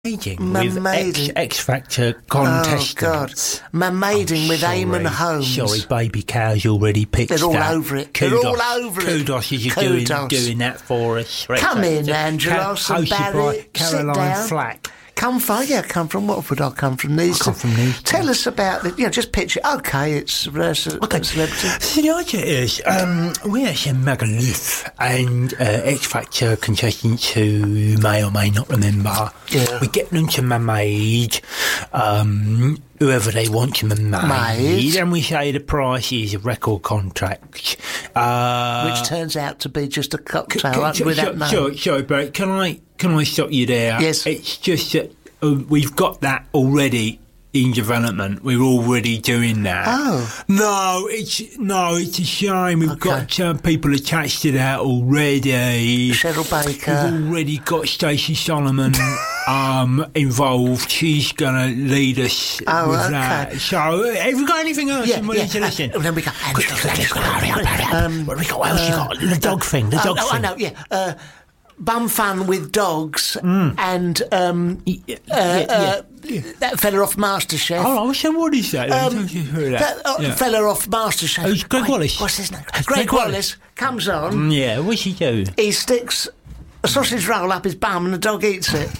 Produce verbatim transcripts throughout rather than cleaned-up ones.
Maiding with X, X Factor contestants. Oh, God. Maiding oh, with sorry, Eamon Holmes. Sorry, baby cow's already pitched They're all that. over it. Kudos, They're all over it. Kudos as you're doing, doing that for us. Right, come so, in, Angelos and Barry. Caroline sit down. Flack. Come from, yeah, come from Watford. I come from Neaston. I come from Neaston. Tell us about it. You know, just picture. Okay, it's uh, ce- okay. celebrity. So the idea is, um, we actually Magaluf and uh, X Factor contestants who may or may not remember. Yeah. We get them to Mermaid, um, whoever they want to Mermaid, Maid. and we say the price is a record contract. Uh, Which turns out to be just a cocktail c- uh, c- without so, name. Sorry, sorry, Barry, can I, can I stop you there? Yes. It's just that uh, we've got that already in development. We're already doing that. Oh. No, it's no, it's a shame. We've Okay. got uh, people attached to that already. Cheryl Baker. We've already got Stacey Solomon um, involved. She's going to lead us Oh, with okay. that. So, uh, have you got anything else Yeah, you want yeah. to listen? Uh, then we go. Quick, quick, quick, quick, hurry up, hurry up. Um, What have we got? What else you uh, got? The dog thing, the Oh, dog oh, I thing. know, yeah. Uh, bum fun with dogs Mm. and um, Yeah, uh, yeah, uh, yeah. that fella off MasterChef. Oh, so what is that? Um, Don't you hear that? that uh, Yeah. fella off MasterChef. Oh, it's Greg Wait, Wallace. What's his name? It's Greg, Greg Wallace. Wallace. comes on. Mm, yeah, what's he do? He sticks a sausage roll up his bum and the dog eats it.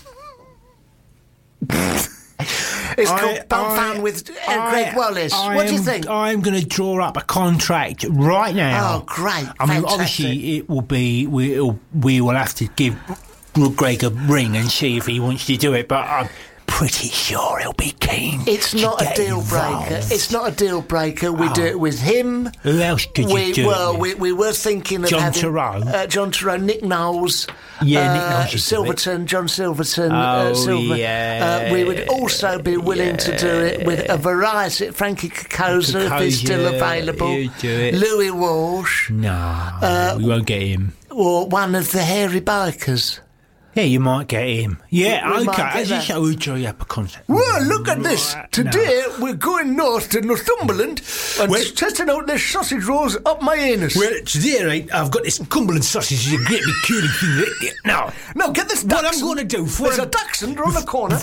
It's I- called Bum I- Fun with uh, I- Greg Wallace. I what do you am- think? I'm going to draw up a contract right now. Oh, great. I mean, Fantastic. obviously, it will be we will we will have to give Greg a ring and see if he wants to do it, but I'm pretty sure he'll be keen. It's to not a get deal involved. breaker. It's not a deal breaker. We do it with him. Who else could you we, do well, it with? we, we were thinking of John having Turreau? uh, John Turreau, Nick Knowles, Yeah, uh, Nick Knowles should do it. Silverton, John Silverton, Oh, uh, Silver. yeah. Uh, we would also be willing to do it with a variety. Frankie Kokoza, if he's still Kokoza, available. he'd do it. Louis Walsh, No, Uh, we won't get him. or one of the hairy bikers. Yeah, you might get him. Yeah, We- we might okay. get As you that. say, we'll draw you up a contract. Well, look at this. Right, Today we're going north to Northumberland and Well- testing out their sausage rolls up my anus. Well, today, right, I've got this Cumberland sausage, it's a great big curing thing. Right? Now, no, get this what I'm dachshund. going to do before There's I, a dachshund around the corner.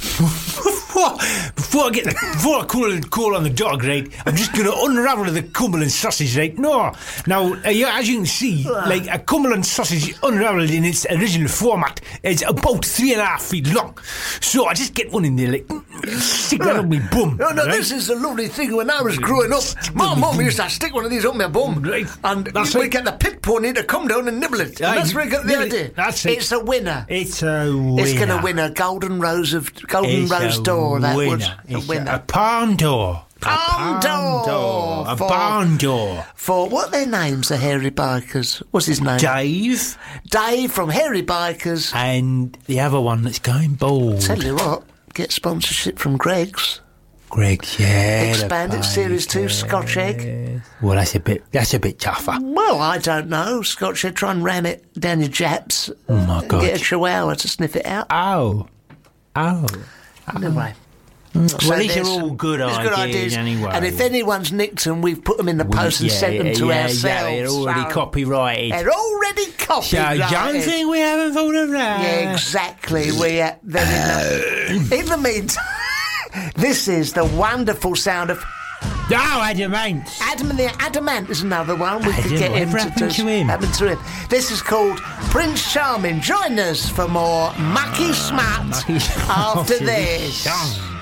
before, before I get the, before I call, call on the dog, right, I'm just going to unravel the Cumberland sausage, right? No, now, uh, yeah, as you can see, like a Cumberland sausage unravelled in its original format is about three and a half feet long. So I just get one in there, like, stick that on my bum. No, no, right? this is a lovely thing. When I was growing up, my mum used to stick one of these up my bum, Right. and That's we right. get the pit pony to come down and nibble it. Aye. And that's where we got the Yeah, idea. that's it. It's a winner. It's a winner. It's going to win a golden rose of golden It's rose a door. That winner. was a It's winner. A palm door. Palm a door door. A for- barn door. For what are their names, the Hairy Bikers? What's his name? Dave Dave from Hairy Bikers. and the other one that's going bald. Tell you what, get sponsorship from Greg's. Greg's, yeah. the Expanded Series two Scotch Egg. Bikers. Well, that's a bit. That's a bit tougher. Well, I don't know. Scotch Egg, try and ram it down your japs. Oh my and God. Get a chihuahua to sniff it out. Oh, oh. Anyway. Well, So these are there's- all good there's ideas, good ideas anyway. And if anyone's nicked them, we've put them in the We- post and yeah, sent them to yeah, ourselves. Yeah, they're already So copyrighted. They're already So copyrighted. don't think we haven't thought of that. Yeah, exactly. We uh, then in, the, in the meantime, this is the wonderful sound of Oh, Adamant. Adam and the Adamant is another one. We could Adam, get him whatever to happened do. to him? Happened to him. This is called Prince Charming. Join us for more Mucky Smut Mucky Smut after after this. this song.